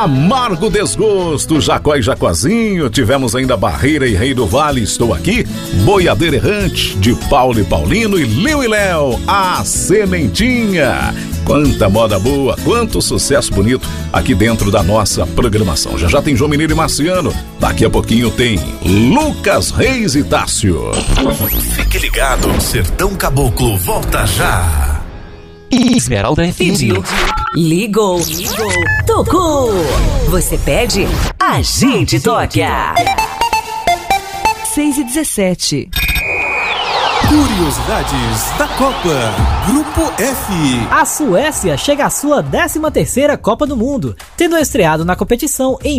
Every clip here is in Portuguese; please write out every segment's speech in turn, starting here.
Amargo Desgosto, Jacó e Jacozinho. Tivemos ainda Barreira e Rei do Vale, Estou Aqui. Boiadeira Errante, de Paulo e Paulino. E Liu e Léo, A Sementinha. Quanta moda boa, quanto sucesso bonito aqui dentro da nossa programação. Já tem João Mineiro e Marciano. Daqui a pouquinho tem Lucas Reis e Tássio. Fique ligado, Sertão Caboclo volta já. Esmeralda FM. Ligou. Tocou. Você pede, a gente toca. 6h17. Curiosidades da Copa. Grupo F. A Suécia chega à sua 13ª Copa do Mundo, tendo estreado na competição em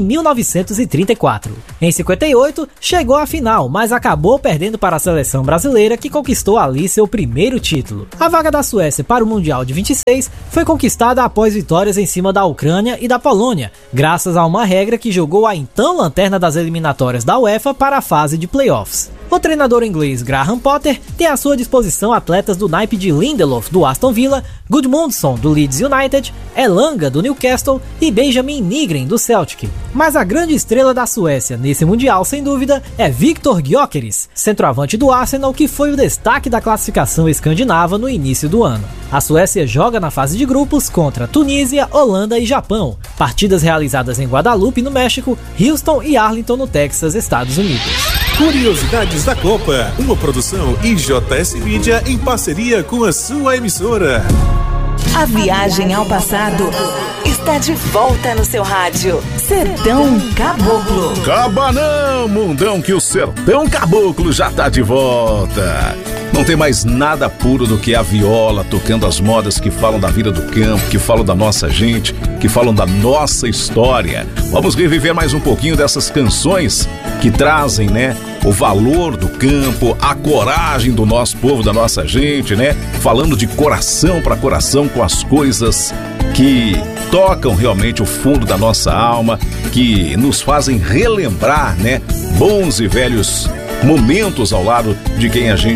1934. Em 58, chegou à final, mas acabou perdendo para a seleção brasileira, que conquistou ali seu primeiro título. A vaga da Suécia para o Mundial de 26 foi conquistada após vitórias em cima da Ucrânia e da Polônia, graças a uma regra que jogou a então lanterna das eliminatórias da UEFA para a fase de playoffs. O treinador inglês Graham Potter tem à sua disposição atletas do naipe de Lindelof, do Aston Villa, Gudmundsson, do Leeds United, Elanga, do Newcastle e Benjamin Nygren, do Celtic. Mas a grande estrela da Suécia nesse Mundial, sem dúvida, é Viktor Gyökeres, centroavante do Arsenal, que foi o destaque da classificação escandinava no início do ano. A Suécia joga na fase de grupos contra Tunísia, Holanda e Japão, partidas realizadas em Guadalupe, no México, Houston e Arlington, no Texas, Estados Unidos. Curiosidades da Copa, uma produção IJS Mídia em parceria com a sua emissora. A viagem ao passado está de volta no seu rádio. Sertão Caboclo. Cabanão, mundão, que o Sertão Caboclo já tá de volta. Não tem mais nada puro do que a viola tocando as modas que falam da vida do campo, que falam da nossa gente, que falam da nossa história. Vamos reviver mais um pouquinho dessas canções que trazem, né, o valor do campo, a coragem do nosso povo, da nossa gente, né? Falando de coração para coração com as coisas que tocam realmente o fundo da nossa alma, que nos fazem relembrar, né, bons e velhos momentos ao lado de quem a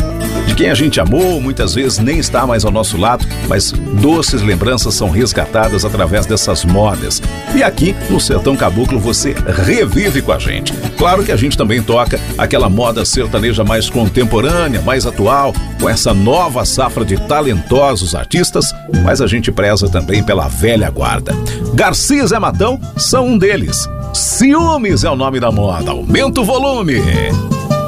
gente amou, muitas vezes nem está mais ao nosso lado, mas doces lembranças são resgatadas através dessas modas. E aqui no Sertão Caboclo você revive com a gente. Claro que a gente também toca aquela moda sertaneja mais contemporânea, mais atual, com essa nova safra de talentosos artistas, mas a gente preza também pela velha guarda. Garcia e Zé Matão são um deles. Ciúmes é o nome da moda. Aumenta o volume.